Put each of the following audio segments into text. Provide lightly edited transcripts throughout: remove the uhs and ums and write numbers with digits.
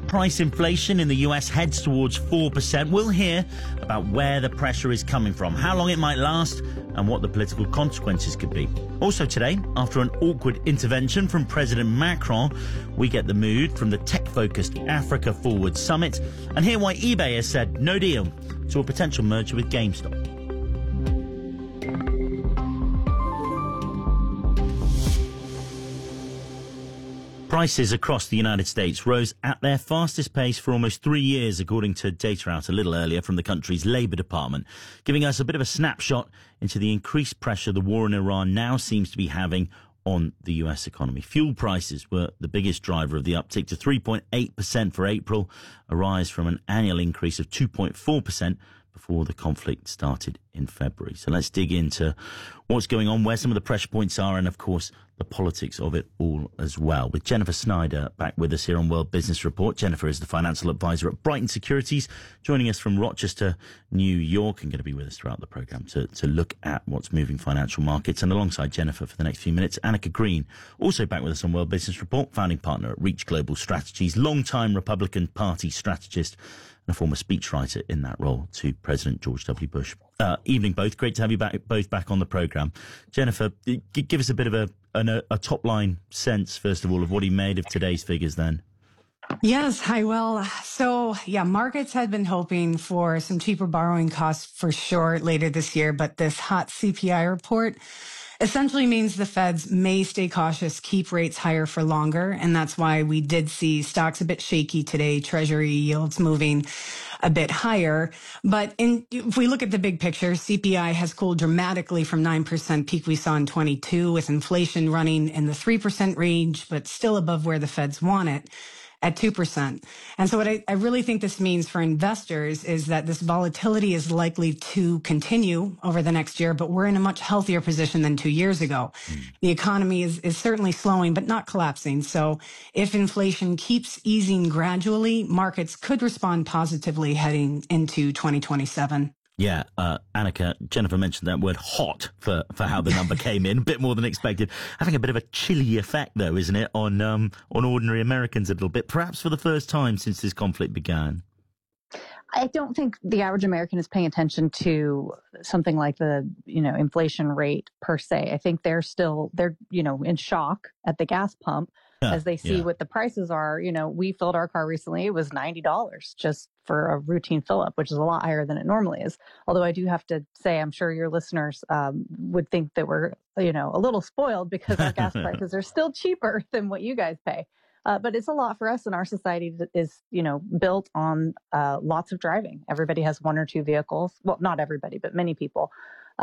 price inflation in the US heads towards 4%. We'll hear about where the pressure is coming from, how long it might last, and what the political consequences could be. Also today, after an awkward intervention from President Macron, we get the mood from the tech-focused Africa Forward Summit, and hear why eBay has said no deal to a potential merger with GameStop. Prices across the United States rose at their fastest pace for almost 3 years, according to data out a little earlier from the country's Labour Department, giving us a bit of a snapshot into the increased pressure the war in Iran now seems to be having on the US economy. Fuel prices were the biggest driver of the uptick to 3.8% for April, a rise from an annual increase of 2.4% before the conflict started in February. So let's dig into what's going on, where some of the pressure points are, and of course the politics of it all as well. With Jennifer Snyder back with us here on World Business Report. Jennifer is the financial advisor at Brighton Securities, joining us from Rochester, New York, and going to be with us throughout the programme to look at what's moving financial markets. And alongside Jennifer for the next few minutes, Annika Green, also back with us on World Business Report, founding partner at Reach Global Strategies, long-time Republican Party strategist, and a former speechwriter in that role to President George W. Bush. Evening both. Great to have you both back on the programme. Jennifer, give us a bit of a top-line sense, first of all, of what he made of today's figures then. Yes. Hi. Well, so yeah, markets had been hoping for some cheaper borrowing costs for sure later this year, but this hot CPI report essentially means the Feds may stay cautious, keep rates higher for longer. And that's why we did see stocks a bit shaky today, Treasury yields moving a bit higher. But if we look at the big picture, CPI has cooled dramatically from 9% peak we saw in 22, with inflation running in the 3% range, but still above where the Feds want it at 2%. And so what I really think this means for investors is that this volatility is likely to continue over the next year, but we're in a much healthier position than 2 years ago. The economy is certainly slowing, but not collapsing. So if inflation keeps easing gradually, markets could respond positively heading into 2027. Yeah, Annika, Jennifer mentioned that word hot for how the number came in, a bit more than expected. Having a bit of a chilly effect, though, isn't it, on ordinary Americans a little bit, perhaps for the first time since this conflict began? I don't think the average American is paying attention to something like the, inflation rate per se. I think they're in shock at the gas pump as they see what the prices are. We filled our car recently. It was $90 just for a routine fill up, which is a lot higher than it normally is. Although I do have to say, I'm sure your listeners would think that we're, a little spoiled because our gas prices are still cheaper than what you guys pay. But it's a lot for us, and our society is, built on lots of driving. Everybody has one or two vehicles. Well, not everybody, but many people,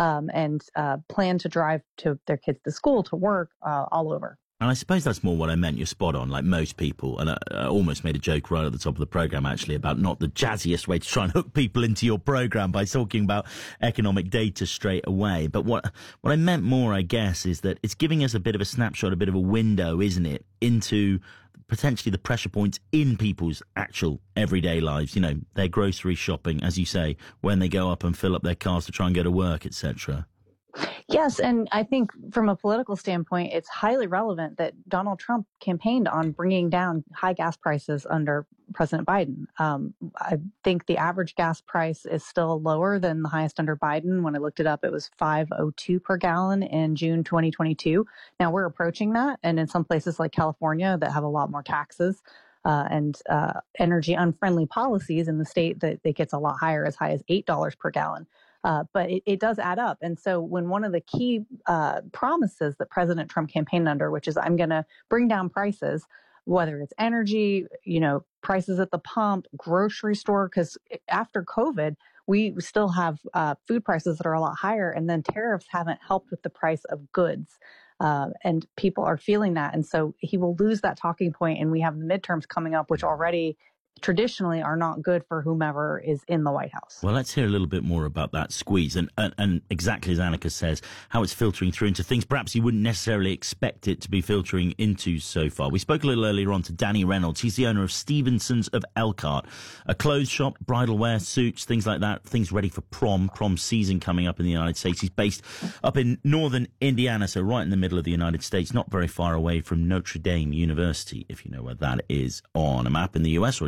and plan to drive to their kids to school, to work, all over. And I suppose that's more what I meant. You're spot on, like most people. And I almost made a joke right at the top of the programme, actually, about not the jazziest way to try and hook people into your programme by talking about economic data straight away. But what I meant more, I guess, is that it's giving us a bit of a snapshot, a bit of a window, isn't it, into potentially the pressure points in people's actual everyday lives, their grocery shopping, as you say, when they go up and fill up their cars to try and go to work, etc. Yes, and I think from a political standpoint, it's highly relevant that Donald Trump campaigned on bringing down high gas prices under President Biden. I think the average gas price is still lower than the highest under Biden. When I looked it up, it was $5.02 per gallon in June 2022. Now we're approaching that, and in some places like California that have a lot more taxes and energy unfriendly policies in the state, that it gets a lot higher, as high as $8 per gallon. But it does add up. And so when one of the key promises that President Trump campaigned under, which is I'm going to bring down prices, whether it's energy, prices at the pump, grocery store, because after COVID, we still have food prices that are a lot higher. And then tariffs haven't helped with the price of goods. And people are feeling that. And so he will lose that talking point. And we have midterms coming up, which already traditionally are not good for whomever is in the White House. Well, let's hear a little bit more about that squeeze and exactly as Annika says, how it's filtering through into things perhaps you wouldn't necessarily expect it to be filtering into so far. We spoke a little earlier on to Danny Reynolds. He's the owner of Stevenson's of Elkhart, a clothes shop, bridal wear, suits, things like that, things ready for prom season coming up in the United States. He's based up in northern Indiana, so right in the middle of the United States, not very far away from Notre Dame University, if you know where that is on a map in the US, or